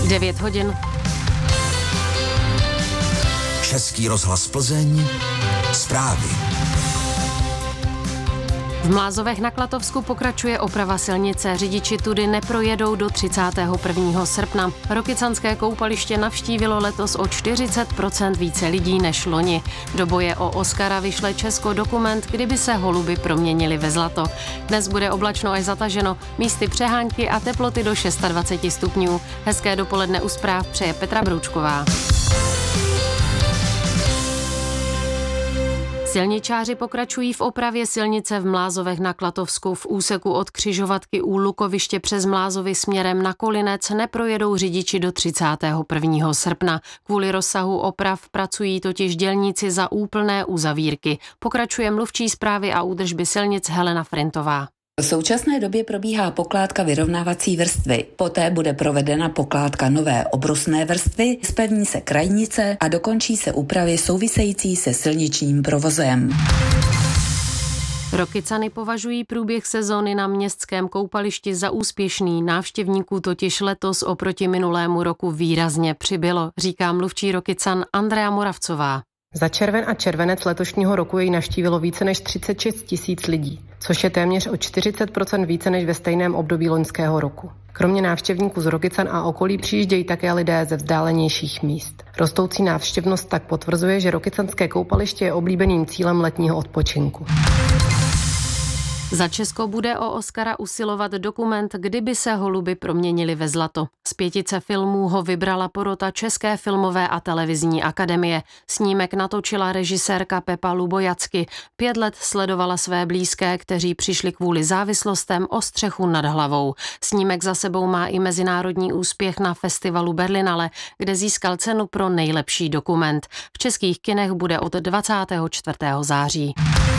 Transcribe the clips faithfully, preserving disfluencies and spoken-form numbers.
devět hodin. Český rozhlas Plzeň. Zprávy. V Mlázovech na Klatovsku pokračuje oprava silnice. Řidiči tudy neprojedou do třicátého prvního srpna. Rokycanské koupaliště navštívilo letos o čtyřicet procent více lidí než loni. Do boje o Oscara vyšle Česko dokument, kdyby se holuby proměnily ve zlato. Dnes bude oblačno až zataženo, místy přehánky a teploty do dvacet šest stupňů. Hezké dopoledne u zpráv přeje Petra Broučková. Silničáři pokračují v opravě silnice v Mlázovech na Klatovsku. V úseku od křižovatky u Lukoviště přes Mlázovy směrem na Kolinec neprojedou řidiči do třicátého prvního srpna. Kvůli rozsahu oprav pracují totiž dělníci za úplné uzavírky. Pokračuje mluvčí správy a údržby silnic Helena Frintová. V současné době probíhá pokládka vyrovnávací vrstvy. Poté bude provedena pokládka nové obrusné vrstvy, zpevní se krajnice a dokončí se úpravy související se silničním provozem. Rokycany považují průběh sezóny na městském koupališti za úspěšný. Návštěvníků totiž letos oproti minulému roku výrazně přibylo, říká mluvčí Rokycan Andrea Moravcová. Za červen a červenec letošního roku jej navštívilo více než třicet šest tisíc lidí, což je téměř o čtyřicet procent více než ve stejném období loňského roku. Kromě návštěvníků z Rokycan a okolí přijíždějí také lidé ze vzdálenějších míst. Rostoucí návštěvnost tak potvrzuje, že rokycanské koupaliště je oblíbeným cílem letního odpočinku. Za Česko bude o Oscara usilovat dokument Kdyby se holuby proměnily ve zlato. Z pětice filmů ho vybrala porota České filmové a televizní akademie. Snímek natočila režisérka Pepa Lubojacky. Pět let sledovala své blízké, kteří přišli kvůli závislostem o střechu nad hlavou. Snímek za sebou má i mezinárodní úspěch na festivalu Berlinale, kde získal cenu pro nejlepší dokument. V českých kinech bude od dvacátého čtvrtého září.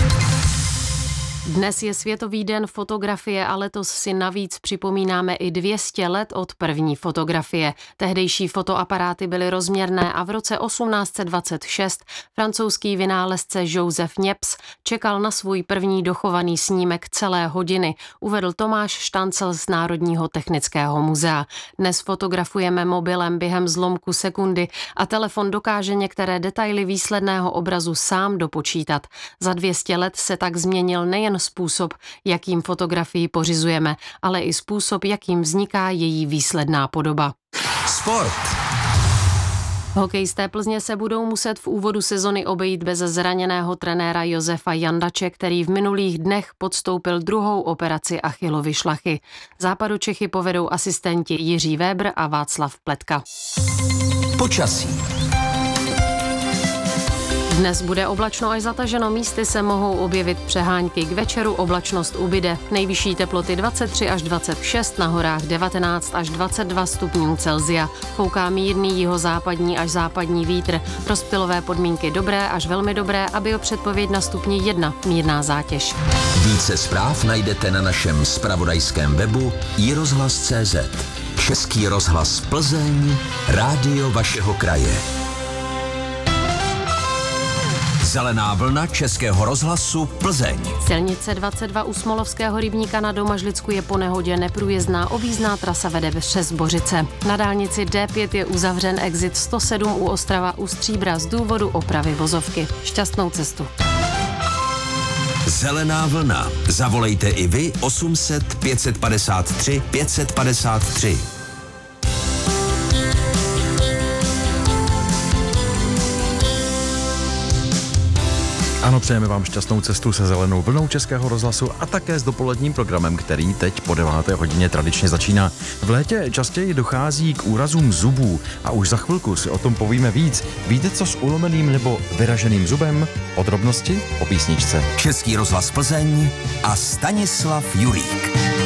Dnes je Světový den fotografie a letos si navíc připomínáme i dvě stě let od první fotografie. Tehdejší fotoaparáty byly rozměrné a v roce osmnáct set dvacet šest francouzský vynálezce Joseph Niepce čekal na svůj první dochovaný snímek celé hodiny, uvedl Tomáš Štancel z Národního technického muzea. Dnes fotografujeme mobilem během zlomku sekundy a telefon dokáže některé detaily výsledného obrazu sám dopočítat. Za dvě stě let se tak změnil nejen způsob, jakým fotografii pořizujeme, ale i způsob, jakým vzniká její výsledná podoba. Sport. Hokejisté Plzně se budou muset v úvodu sezony obejít bez zraněného trenéra Josefa Jandače, který v minulých dnech podstoupil druhou operaci Achillovy šlachy. Západočechy povedou asistenti Jiří Weber a Václav Pletka. Počasí. Dnes bude oblačno až zataženo, místy se mohou objevit přehánky. K večeru oblačnost ubyde. Nejvyšší teploty dvacet tři až dvacet šest, na horách devatenáct až dvacet dva stupňů Celsia. Fouká mírný jihozápadní až západní vítr. Rozptylové podmínky dobré až velmi dobré a biopředpověď na stupni jedna, mírná zátěž. Více zpráv najdete na našem zpravodajském webu i rozhlas tečka cé zet. Český rozhlas Plzeň, rádio vašeho kraje. Zelená vlna Českého rozhlasu Plzeň. Silnice dvacet dva u Smolovského rybníka na Domažlicku je po nehodě neprůjezdná, objízdná trasa vede přes Bořice. Na dálnici D pět je uzavřen exit sto sedm u Ostrava u Stříbra z důvodu opravy vozovky. Šťastnou cestu. Zelená vlna. Zavolejte i vy osm set pět set padesát tři pět set padesát tři. Ano, přejeme vám šťastnou cestu se zelenou vlnou Českého rozhlasu a také s dopoledním programem, který teď po deváté hodině tradičně začíná. V létě častěji dochází k úrazům zubů a už za chvilku si o tom povíme víc. Víte, co s ulomeným nebo vyraženým zubem? Podrobnosti po písničce. Český rozhlas Plzeň a Stanislav Julík.